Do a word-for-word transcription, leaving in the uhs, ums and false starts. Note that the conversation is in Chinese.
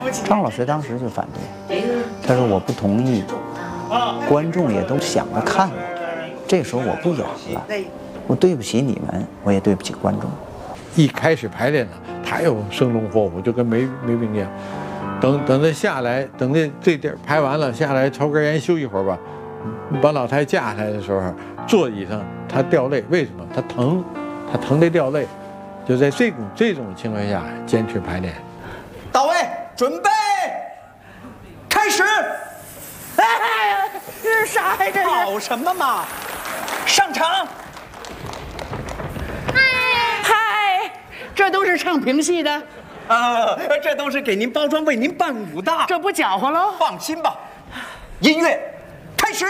张老师当时就反对，他说我不同意，观众也都想着看了，这时候我不演了，我对不起你们，我也对不起观众。 一开始排练了，他又生龙活虎，就跟没没病一样。等等他下来，等那这地儿排完了下来抽根烟休息会儿吧。把老太架下来的时候，座椅上他掉泪，为什么？他疼，他疼得掉泪。就在这种这种情况下坚持排练。 到位，准备，开始。 哎，这是啥呀？这跑什么嘛？上场。 嗨，这都是唱评戏的。 呃，这都是给您包装、为您伴舞的。 这不搅和喽？ 放心吧，音乐